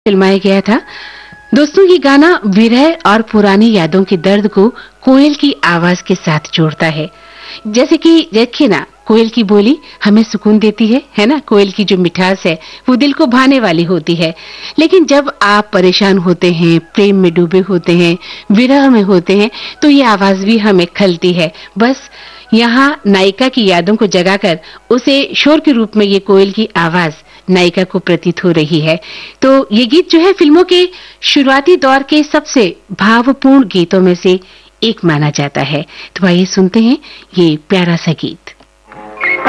फिल्माया गया था। दोस्तों, ये गाना विरह और पुरानी यादों के दर्द को कोयल की आवाज के साथ जोड़ता है। जैसे कि देखिए ना, कोयल की बोली हमें सुकून देती है ना। कोयल की जो मिठास है वो दिल को भाने वाली होती है। लेकिन जब आप परेशान होते हैं, प्रेम में डूबे होते हैं, विरह में होते हैं, तो ये आवाज भी हमें खलती है। बस यहाँ नायिका की यादों को जगाकर उसे शोर के रूप में ये कोयल की आवाज नायिका को प्रतीत हो रही है। तो ये गीत जो है फिल्मों के शुरुआती दौर के सबसे भावपूर्ण गीतों में से एक माना जाता है। तो आइए सुनते हैं ये प्यारा सा गीत।